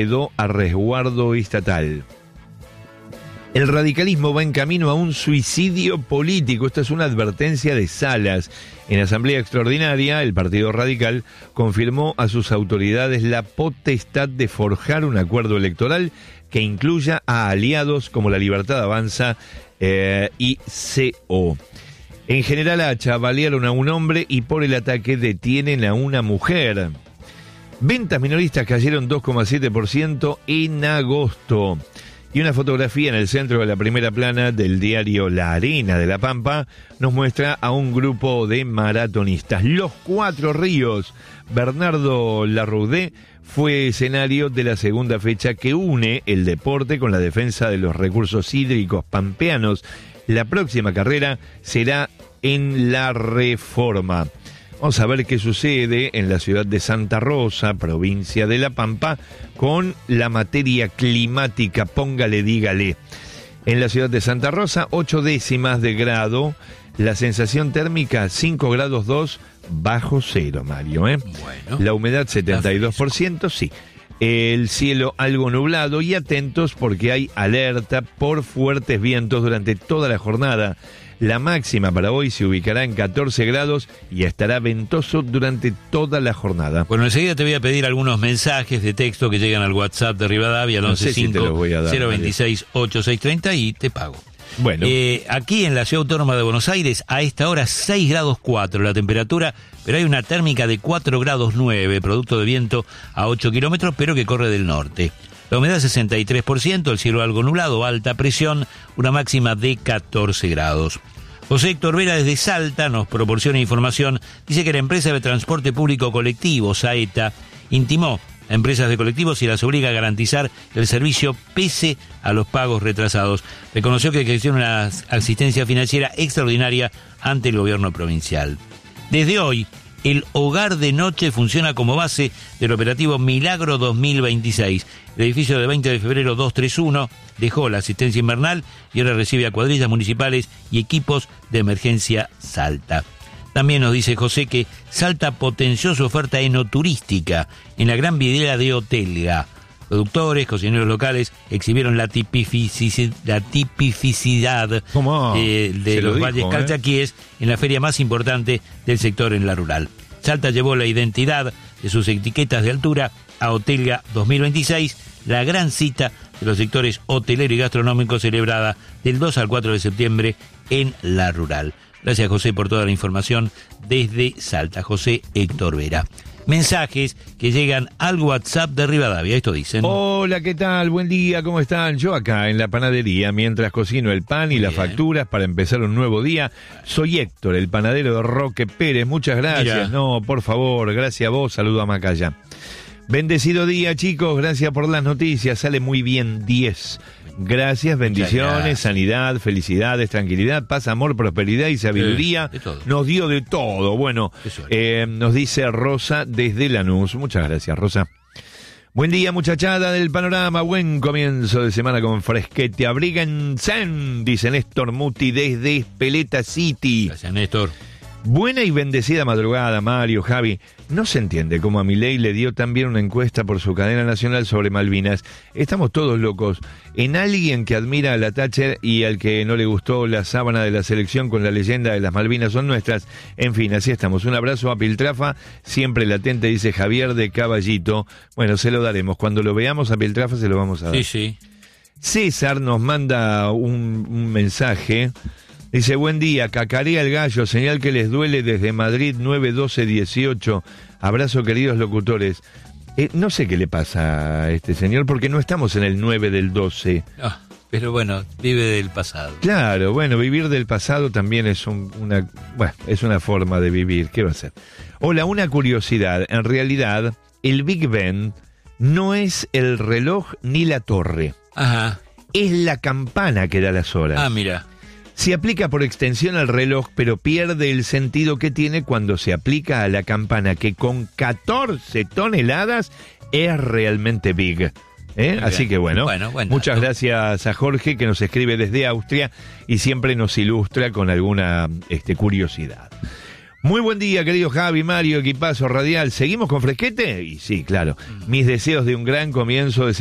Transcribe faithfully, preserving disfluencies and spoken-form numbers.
quedó a resguardo estatal. El radicalismo va en camino a un suicidio político. Esta es una advertencia de Salas. En asamblea extraordinaria, el Partido Radical confirmó a sus autoridades la potestad de forjar un acuerdo electoral que incluya a aliados como La Libertad Avanza eh, y C O. En General Hacha balearon a un hombre y por el ataque detienen a una mujer. Ventas minoristas cayeron dos coma siete por ciento en agosto. Y una fotografía en el centro de la primera plana del diario La Arena de La Pampa nos muestra a un grupo de maratonistas. Los Cuatro Ríos. Bernardo Larroudé fue escenario de la segunda fecha que une el deporte con la defensa de los recursos hídricos pampeanos. La próxima carrera será en La Reforma. Vamos a ver qué sucede en la ciudad de Santa Rosa, provincia de La Pampa, con la materia climática, póngale, dígale. En la ciudad de Santa Rosa, ocho décimas de grado, la sensación térmica cinco grados dos bajo cero, Mario. ¿eh? Bueno, la humedad setenta y dos por ciento, sí. El cielo algo nublado y atentos porque hay alerta por fuertes vientos durante toda la jornada. La máxima para hoy se ubicará en catorce grados y estará ventoso durante toda la jornada. Bueno, enseguida te voy a pedir algunos mensajes de texto que llegan al WhatsApp de Rivadavia al no once cinco cero veintiséis ochenta y seis treinta y te pago. Bueno. Eh, aquí en la Ciudad Autónoma de Buenos Aires, a esta hora seis grados cuatro la temperatura, pero hay una térmica de cuatro grados nueve, producto de viento a ocho kilómetros, pero que corre del norte. La humedad sesenta y tres por ciento, el cielo algo nublado, alta presión, una máxima de catorce grados. José Héctor Vera desde Salta nos proporciona información. Dice que la empresa de transporte público colectivo, Saeta, intimó a empresas de colectivos y las obliga a garantizar el servicio pese a los pagos retrasados. Reconoció que existe una asistencia financiera extraordinaria ante el gobierno provincial. Desde hoy, el hogar de noche funciona como base del operativo Milagro dos mil veintiséis. El edificio de veinte de febrero doscientos treinta y uno dejó la asistencia invernal y ahora recibe a cuadrillas municipales y equipos de emergencia Salta. También nos dice José que Salta potenció su oferta enoturística en la gran vidriera de Otelga. Productores, cocineros locales exhibieron la tipificidad, la tipificidad eh, de los dijo, valles calchaquíes eh. en la feria más importante del sector en la rural. Salta llevó la identidad de sus etiquetas de altura a Otelga dos mil veintiséis, la gran cita de los sectores hotelero y gastronómico celebrada del dos al cuatro de septiembre en la rural. Gracias, José, por toda la información desde Salta. José Héctor Vera. Mensajes que llegan al WhatsApp de Rivadavia. Esto dicen: hola, ¿qué tal? Buen día, ¿cómo están? Yo acá en la panadería, mientras cocino el pan y Bien. las facturas para empezar un nuevo día. Soy Héctor, el panadero de Roque Pérez. Muchas gracias. Mira. No, por favor, gracias a vos. Saludo a Macaya. Bendecido día, chicos. Gracias por las noticias. Sale muy bien diez. Gracias, bendiciones, gracias. Sanidad, felicidades, tranquilidad, paz, amor, prosperidad y sabiduría. Sí, de todo. Nos dio de todo. Bueno, eh, nos dice Rosa desde Lanús. Muchas gracias, Rosa. Buen día, muchachada del panorama. Buen comienzo de semana con fresquete. Abríguense, dice Néstor Muti desde Espeleta City. Gracias, Néstor. Buena y bendecida madrugada, Mario, Javi. No se entiende cómo a Milei le dio también una encuesta por su cadena nacional sobre Malvinas. Estamos todos locos. En alguien que admira a la Thatcher y al que no le gustó la sábana de la selección con la leyenda de las Malvinas son nuestras. En fin, así estamos. Un abrazo a Piltrafa, siempre latente, dice Javier de Caballito. Bueno, se lo daremos. Cuando lo veamos a Piltrafa se lo vamos a dar. Sí, sí. César nos manda un, un mensaje. Dice, buen día, cacarea el gallo, señal que les duele desde Madrid, nueve doce dieciocho. Abrazo, queridos locutores. Eh, no sé qué le pasa a este señor, porque no estamos en el nueve del doce. Ah, pero bueno, vive del pasado. Claro, bueno, vivir del pasado también es un, una, bueno, es una forma de vivir. ¿Qué va a ser? Hola, una curiosidad. En realidad, el Big Ben no es el reloj ni la torre. Ajá. Es la campana que da las horas. Ah, mira. Se aplica por extensión al reloj, pero pierde el sentido que tiene cuando se aplica a la campana, que con catorce toneladas es realmente big. ¿Eh? Así que bueno, bueno muchas gracias a Jorge, que nos escribe desde Austria y siempre nos ilustra con alguna este, curiosidad. Muy buen día, querido Javi, Mario, equipazo radial. ¿Seguimos con fresquete? Y sí, claro. Mis deseos de un gran comienzo de